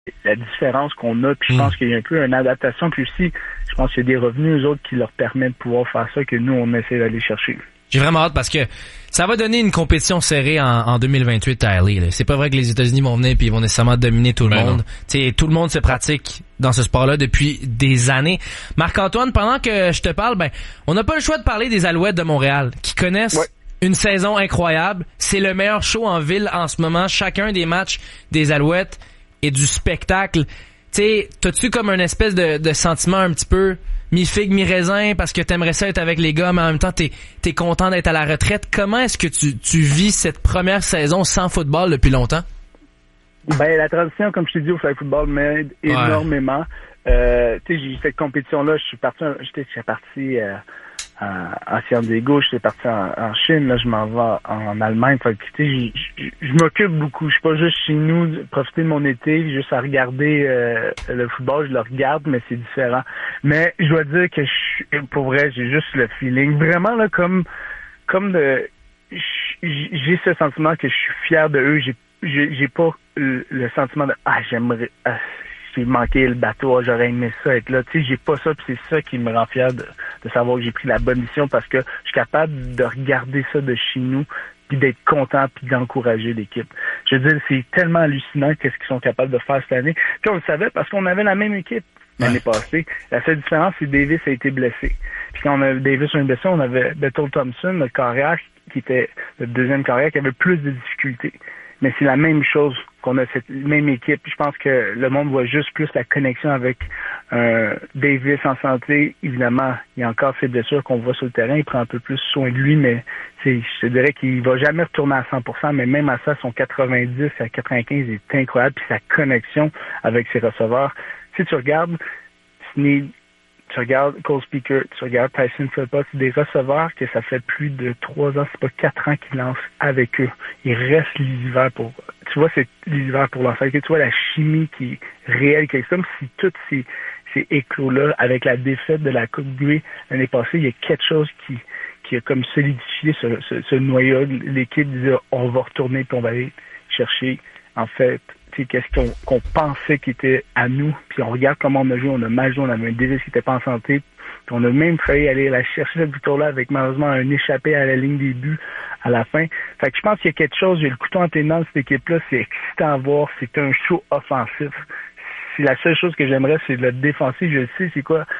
la différence qu'on a, puis je pense qu'il y a un peu une adaptation, puis aussi, je pense qu'il y a des revenus, eux autres, qui leur permettent de pouvoir faire ça, que nous, on essaie d'aller chercher. J'ai vraiment hâte parce que ça va donner une compétition serrée en 2028 à LA. C'est pas vrai que les États-Unis vont venir puis ils vont nécessairement dominer tout le monde. T'sais, tout le monde se pratique dans ce sport-là depuis des années. Marc-Antoine, pendant que je te parle, on n'a pas le choix de parler des Alouettes de Montréal qui connaissent une saison incroyable. C'est le meilleur show en ville en ce moment. Chacun des matchs des Alouettes est du spectacle. T'sais, t'as-tu comme une espèce de sentiment un petit peu mi-figue, mi-raisin, parce que t'aimerais ça être avec les gars, mais en même temps, t'es content d'être à la retraite. Comment est-ce que tu vis cette première saison sans football depuis longtemps? La transition, comme je t'ai dit, au flag football m'aide énormément. J'ai cette compétition-là, j'étais parti à San Diego, j'étais parti en Chine, là, je m'en vais en Allemagne. Fait que, je m'occupe beaucoup. Je suis pas juste chez nous, profiter de mon été, juste à regarder le football, je le regarde, mais c'est différent. Mais je dois dire que pour vrai, j'ai juste le feeling. Vraiment, là, comme j'ai ce sentiment que je suis fier de eux. J'ai pas le sentiment de j'aimerais j'ai manqué le bateau, j'aurais aimé ça être là. J'ai pas ça, puis c'est ça qui me rend fier de savoir que j'ai pris la bonne décision, parce que je suis capable de regarder ça de chez nous, puis d'être content, puis d'encourager l'équipe. Je veux dire, c'est tellement hallucinant qu'est-ce qu'ils sont capables de faire cette année. Puis on le savait parce qu'on avait la même équipe l'année passée. La seule différence, c'est que Davis a été blessé. Puis quand Davis a été blessé, on avait Bethel Thompson, notre carrière, qui était le deuxième carrière, qui avait plus de difficultés. Mais c'est la même chose, qu'on a cette même équipe. Je pense que le monde voit juste plus la connexion avec Davis en santé. Évidemment, il y a encore ces blessures qu'on voit sur le terrain. Il prend un peu plus soin de lui, mais je te dirais qu'il va jamais retourner à 100%, mais même à ça, son 90 à 95 est incroyable. Puis sa connexion avec ses receveurs. Si tu regardes Snead, tu regardes Cole Speaker, tu regardes Tyson Philpott, c'est des receveurs que ça fait plus de 3 ans, c'est pas 4 ans qu'ils lancent avec eux. Ils restent les hivers tu vois, c'est les hivers pour lancer. Tu vois la chimie qui est réelle, comme si tous ces éclos-là, avec la défaite de la Coupe Grey l'année passée, il y a quelque chose qui a comme solidifié ce noyau de l'équipe, de dire on va retourner puis on va aller chercher, en fait, qu'est-ce qu'on pensait qui était à nous, puis on regarde comment on a joué, on a mal joué, on avait un Davis qui n'était pas en santé, puis on a même failli aller la chercher cette victoire-là avec malheureusement un échappé à la ligne des buts à la fin. Fait que je pense qu'il y a quelque chose, j'ai le couteau entre les dents de cette équipe-là, c'est excitant à voir, c'est un show offensif. C'est la seule chose que j'aimerais, c'est le défensif. Je sais c'est quoi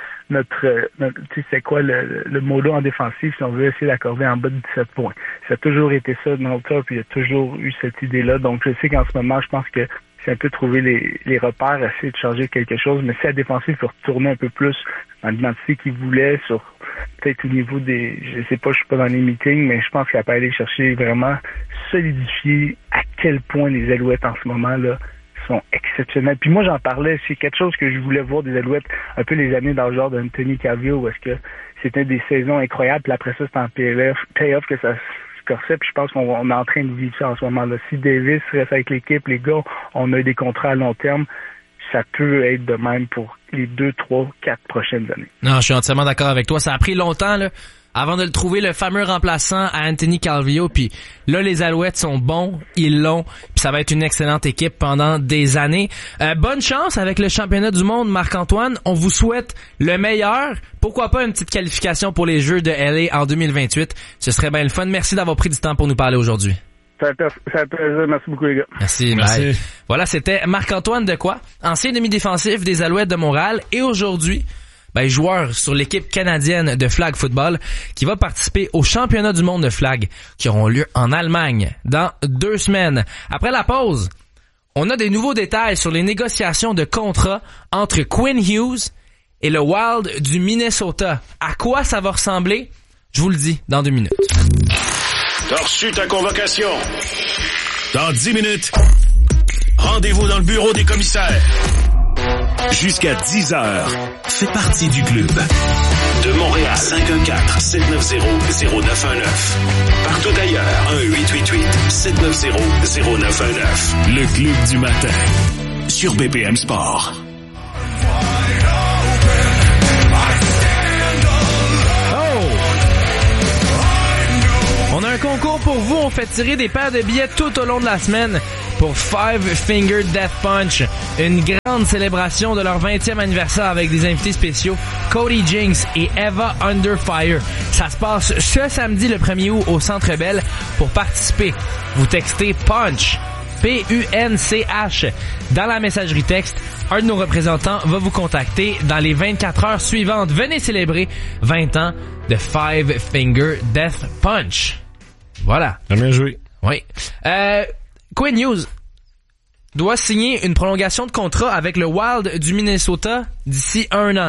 c'est quoi le mot-là en défensif si on veut essayer d'accorder en bas de 17 points. Ça a toujours été ça dans le top, puis il y a toujours eu cette idée-là. Donc je sais qu'en ce moment, je pense que c'est un peu trouver les repères, essayer de changer quelque chose, mais si la défensive il faut retourner un peu plus dans l'identité qu'il voulait, sur peut-être au niveau des, je sais pas, je suis pas dans les meetings, mais je pense qu'il a pas aller chercher vraiment solidifier à quel point les Alouettes en ce moment-là sont exceptionnels. Puis moi, j'en parlais, c'est quelque chose que je voulais voir des Alouettes, un peu les années dans le genre d'Anthony Calvillo, où est-ce que c'était des saisons incroyables, puis après ça, c'était en playoff que ça se corsait, puis je pense qu'on est en train de vivre ça en ce moment-là. Si Davis reste avec l'équipe, les gars, on a des contrats à long terme, ça peut être de même pour les 2, 3, 4 prochaines années. Non, je suis entièrement d'accord avec toi. Ça a pris longtemps, là, avant de le trouver, le fameux remplaçant à Anthony Calvillo. Puis là, les Alouettes sont bons, ils l'ont, puis ça va être une excellente équipe pendant des années. Bonne chance avec le championnat du monde, Marc-Antoine. On vous souhaite le meilleur. Pourquoi pas une petite qualification pour les Jeux de LA en 2028. Ce serait bien le fun. Merci d'avoir pris du temps pour nous parler aujourd'hui. Ça a plaisir. Merci beaucoup, les gars. Merci. Bye. Voilà, c'était Marc-Antoine Dequoy, ancien demi-défensif des Alouettes de Montréal et aujourd'hui, joueur sur l'équipe canadienne de flag football qui va participer aux championnats du monde de flag qui auront lieu en Allemagne dans 2 semaines. Après la pause, on a des nouveaux détails sur les négociations de contrat entre Quinn Hughes et le Wild du Minnesota. À quoi ça va ressembler? Je vous le dis dans 2 minutes. T'as reçu ta convocation. Dans 10 minutes, rendez-vous dans le bureau des commissaires. Jusqu'à 10 heures, fais partie du club. De Montréal, 514-790-0919. Partout ailleurs, 1-888-790-0919. Le club du matin, sur BPM Sport. On a un concours pour vous. On fait tirer des paires de billets tout au long de la semaine. pour Five Finger Death Punch. Une grande célébration de leur 20e anniversaire avec des invités spéciaux, Cody Jinks et Eva Under Fire. Ça se passe ce samedi le 1er août au Centre Bell. Pour participer, vous textez PUNCH, P-U-N-C-H, dans la messagerie texte. Un de nos représentants va vous contacter dans les 24 heures suivantes. Venez célébrer 20 ans de Five Finger Death Punch. Voilà. Bien joué. Oui. Quinn Hughes doit signer une prolongation de contrat avec le Wild du Minnesota d'ici 1 an.